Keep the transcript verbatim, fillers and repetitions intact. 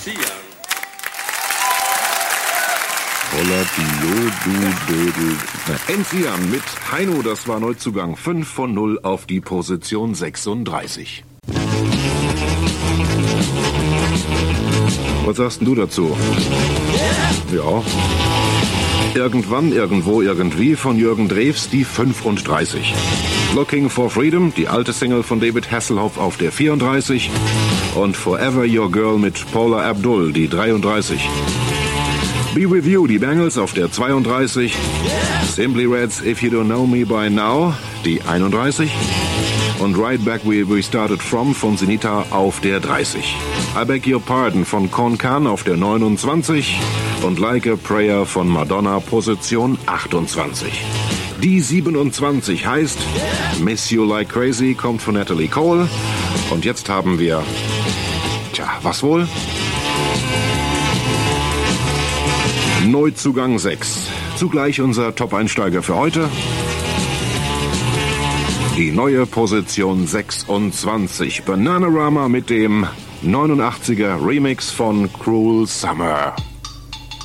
Enzian mit Heino, das war Neuzugang. fünf von null auf die Position sechsunddreißig. Was sagst denn du dazu? Ja. Irgendwann, irgendwo, irgendwie von Jürgen Drews, die fünfunddreißig. Looking for Freedom, die alte Single von David Hasselhoff auf der vierunddreißig. Und Forever Your Girl mit Paula Abdul, die dreiunddreißig. Be With You, die Bangles auf der zweiunddreißig. Simply Red's If You Don't Know Me By Now, die einunddreißig. Und Right Back Where We Started From von Sinita auf der dreißig. I Beg Your Pardon von Kon Kan auf der neunundzwanzig. Und Like a Prayer von Madonna, Position achtundzwanzig. Die siebenundzwanzig heißt Miss You Like Crazy, kommt von Natalie Cole. Und jetzt haben wir, tja, was wohl? Neuzugang sechs. Zugleich unser Top-Einsteiger für heute. Die neue Position sechsundzwanzig. Bananarama mit dem neunundachtziger Remix von Cruel Summer.